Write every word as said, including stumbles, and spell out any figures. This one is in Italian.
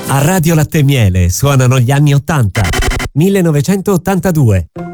A Radio Latte e Miele suonano gli anni ottanta. millenovecentottantadue.